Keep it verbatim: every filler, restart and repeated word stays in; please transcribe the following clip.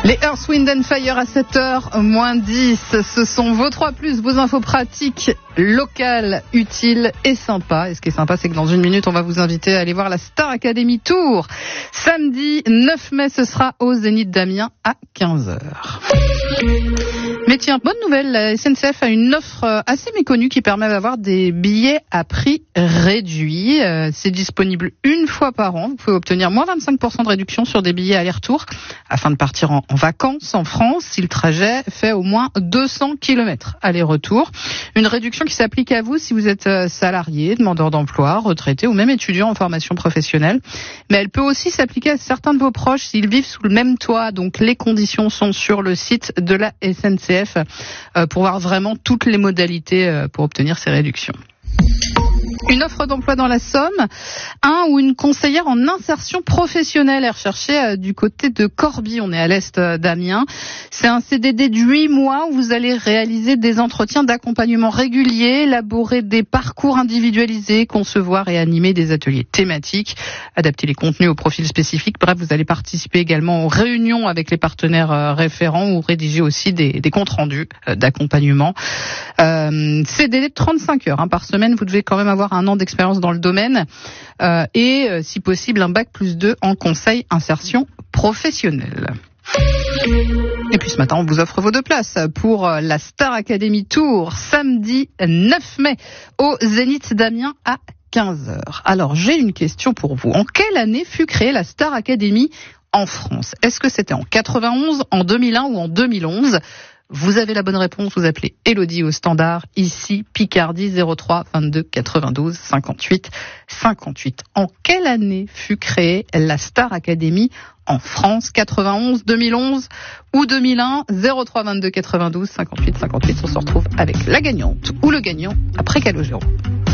Les Earth, Wind and Fire à sept heures moins dix, ce sont vos trois plus, vos infos pratiques, locales, utiles et sympas. Et ce qui est sympa, c'est que dans une minute, on va vous inviter à aller voir la Star Academy Tour. Samedi neuf mai, ce sera au Zénith d'Amiens à quinze heures. Mais tiens, bonne nouvelle, la S N C F a une offre assez méconnue qui permet d'avoir des billets à prix réduit. Euh, c'est disponible une fois par an. Vous pouvez obtenir moins vingt-cinq pour cent de réduction sur des billets aller-retour afin de partir en, en vacances en France si le trajet fait au moins deux cents kilomètres aller-retour. Une réduction qui s'applique à vous si vous êtes salarié, demandeur d'emploi, retraité ou même étudiant en formation professionnelle. Mais elle peut aussi s'appliquer à certains de vos proches s'ils vivent sous le même toit. Donc les conditions sont sur le site de la S N C F euh, pour voir vraiment toutes les modalités euh, pour obtenir ces réductions. Une offre d'emploi dans la Somme, un ou une conseillère en insertion professionnelle est recherchée euh, du côté de Corbie, on est à l'est euh, d'Amiens. C'est un C D D de huit mois où vous allez réaliser des entretiens d'accompagnement réguliers, élaborer des parcours individualisés, concevoir et animer des ateliers thématiques, adapter les contenus aux profils spécifiques. Bref, vous allez participer également aux réunions avec les partenaires euh, référents ou rédiger aussi des, des comptes rendus euh, d'accompagnement. Euh, C D D de trente-cinq heures hein, par semaine, vous devez quand même avoir un an d'expérience dans le domaine euh, et euh, si possible un bac plus deux en conseil insertion professionnelle. Et puis ce matin on vous offre vos deux places pour la Star Academy Tour samedi neuf mai au Zénith d'Amiens à quinze heures. Alors j'ai une question pour vous. En quelle année fut créée la Star Academy en France? Est-ce que c'était en quatre-vingt-onze, en deux mille un ou en deux mille onze? Vous avez la bonne réponse, vous appelez Elodie au standard, ici Picardie zéro trois vingt-deux quatre-vingt-douze cinquante-huit cinquante-huit. En quelle année fut créée la Star Academy en France? quatre-vingt-onze, deux mille onze ou deux mille un? Zéro trois vingt-deux quatre-vingt-douze cinquante-huit cinquante-huit. On se retrouve avec la gagnante ou le gagnant après Calogero.